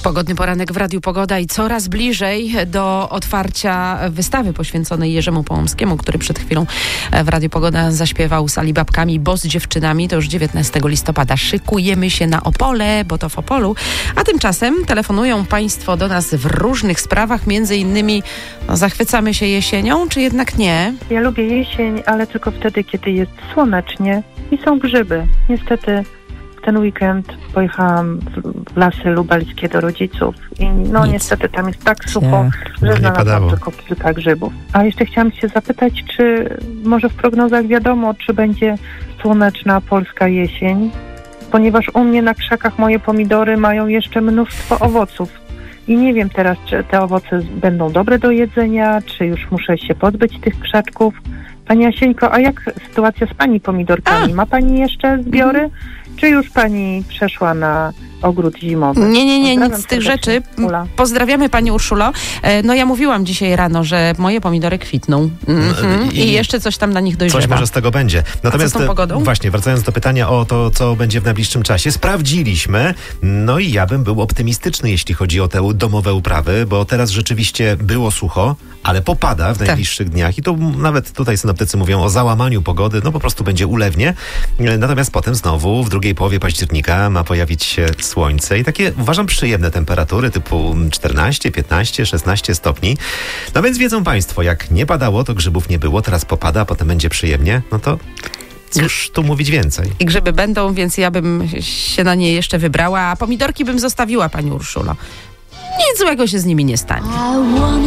Pogodny poranek w Radiu Pogoda i coraz bliżej do otwarcia wystawy poświęconej Jerzemu Połomskiemu, który przed chwilą w Radiu Pogoda zaśpiewał z Alibabkami, bo z dziewczynami. To już 19 listopada. Szykujemy się na Opole, bo to w Opolu. A tymczasem telefonują Państwo do nas w różnych sprawach, między innymi zachwycamy się jesienią, czy jednak nie? Ja lubię jesień, ale tylko wtedy, kiedy jest słonecznie i są grzyby. Niestety ten weekend pojechałam w lasy lubelskie do rodziców i niestety tam jest tak sucho, że znalazłam tylko kilka grzybów. A jeszcze chciałam się zapytać, czy może w prognozach wiadomo, czy będzie słoneczna polska jesień, ponieważ u mnie na krzakach moje pomidory mają jeszcze mnóstwo owoców. I nie wiem teraz, czy te owoce będą dobre do jedzenia, czy już muszę się pozbyć tych krzaczków. Pani Jasieńko, a jak sytuacja z Pani pomidorkami? Ma Pani jeszcze zbiory? Czy już Pani przeszła na ogród zimowy? Nie, nic z tych rzeczy. Pozdrawiamy Pani Urszulo. Ja mówiłam dzisiaj rano, że moje pomidory kwitną. I jeszcze coś tam na nich dojrzewa. Coś może z tego będzie. Natomiast a co z tą pogodą? Właśnie, wracając do pytania o to, co będzie w najbliższym czasie, sprawdziliśmy. No i ja bym był optymistyczny, jeśli chodzi o te domowe uprawy, bo teraz rzeczywiście było sucho, ale popada w najbliższych dniach i to nawet tutaj synoptycy mówią o załamaniu pogody, po prostu będzie ulewnie. Natomiast potem znowu w drugiej połowie października ma pojawić się słońce i takie, uważam, przyjemne temperatury typu 14, 15, 16 stopni. No więc wiedzą Państwo, jak nie padało, to grzybów nie było, teraz popada, a potem będzie przyjemnie, to cóż tu mówić więcej. I grzyby będą, więc ja bym się na nie jeszcze wybrała, a pomidorki bym zostawiła, Pani Urszulo. Nic złego się z nimi nie stanie.